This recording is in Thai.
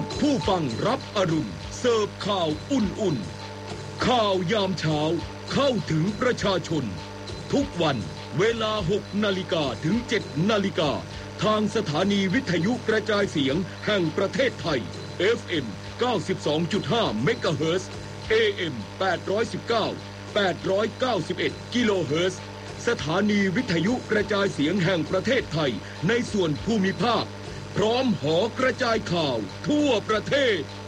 กผู้ฟังรับอรุณเสิร์ฟข่าวอุ่นๆข่าวยามเช้าเข้าถึงประชาชนทุกวันเวลา 6 นาฬิกาถึง 7 นาฬิกาทางสถานีวิทยุกระจายเสียงแห่งประเทศไทย FM 92.5 เมกะเฮิรตซ์ AM 819 891 กิโลเฮิรตซ์สถานีวิทยุกระจายเสียงแห่งประเทศไทยในส่วนภูมิภาคพร้อมหอกระจายข่าวทั่วประเทศ